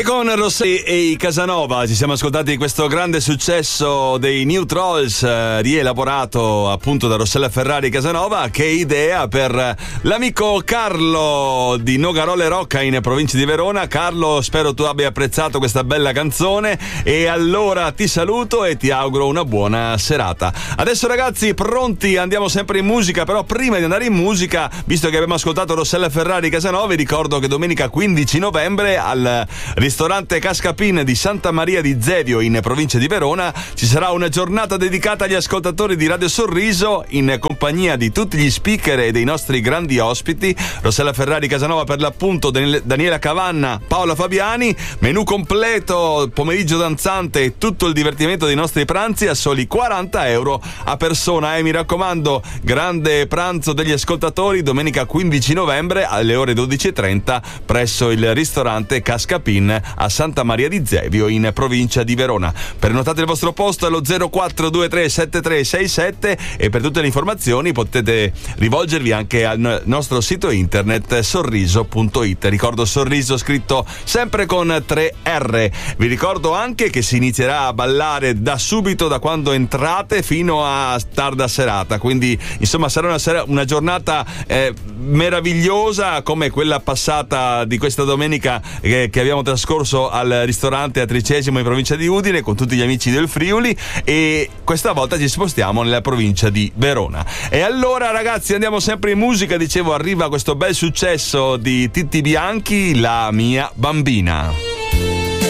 Con Rosselli e i Casanova ci siamo ascoltati questo grande successo dei New Trolls, rielaborato appunto da Rossella Ferrari Casanova. Che idea per l'amico Carlo di Nogarole Rocca in provincia di Verona. Carlo, spero tu abbia apprezzato questa bella canzone e allora ti saluto e ti auguro una buona serata. Adesso ragazzi, pronti? Andiamo sempre in musica, però prima di andare in musica, visto che abbiamo ascoltato Rossella Ferrari Casanova, vi ricordo che domenica 15 novembre al ristorante Cascapin di Santa Maria di Zevio in provincia di Verona ci sarà una giornata dedicata agli ascoltatori di Radio Sorriso in compagnia di tutti gli speaker e dei nostri grandi ospiti. Rossella Ferrari Casanova per l'appunto, Daniela Cavanna, Paola Fabiani, menù completo, pomeriggio danzante e tutto il divertimento dei nostri pranzi a soli 40 euro a persona. Mi raccomando, grande pranzo degli ascoltatori domenica 15 novembre alle ore 12:30 presso il ristorante Cascapin a Santa Maria di Zevio in provincia di Verona. Prenotate il vostro posto allo 04237367 e per tutte le informazioni potete rivolgervi anche al nostro sito internet sorriso.it. Ricordo Sorriso scritto sempre con 3R. Vi ricordo anche che si inizierà a ballare da subito, da quando entrate fino a tarda serata, quindi insomma sarà una giornata meravigliosa come quella passata di questa domenica che abbiamo trascorso al ristorante a Tricesimo in provincia di Udine con tutti gli amici del Friuli, e questa volta ci spostiamo nella provincia di Verona. E allora ragazzi, andiamo sempre in musica. Dicevo, arriva questo bel successo di Titti Bianchi, La mia bambina.